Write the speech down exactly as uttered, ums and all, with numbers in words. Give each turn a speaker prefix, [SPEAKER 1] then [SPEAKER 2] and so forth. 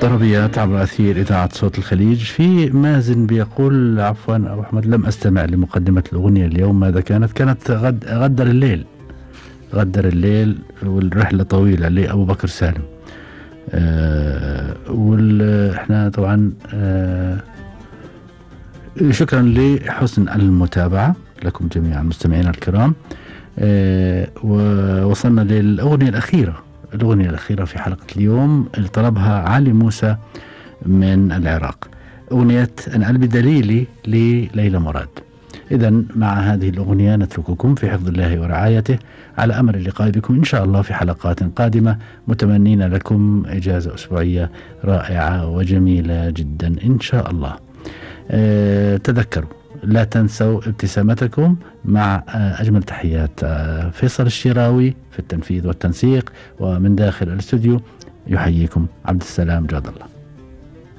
[SPEAKER 1] طربيات عبر أثير إذاعة صوت الخليج. في مازن بيقول عفوا أبو أحمد لم أستمع لمقدمة الأغنية اليوم، ماذا كانت؟ كانت غد غدر الليل، غدر الليل والرحلة طويلة لأبو بكر سالم. آه وإحنا طبعا آه شكرا لحسن المتابعة لكم جميعا مستمعينا الكرام. آه ووصلنا للأغنية الأخيرة، الأغنية الأخيرة في حلقة اليوم اللي طلبها علي موسى من العراق، أغنية أنا قلبي دليلي لليلى مراد. إذن مع هذه الأغنية نترككم في حفظ الله ورعايته، على أمل اللقاء بكم إن شاء الله في حلقات قادمة، متمنين لكم إجازة أسبوعية رائعة وجميلة جدا إن شاء الله. أه تذكروا لا تنسوا ابتسامتكم. مع أجمل تحيات فيصل الشراوي في التنفيذ والتنسيق، ومن داخل الاستوديو يحييكم عبد السلام جاد الله.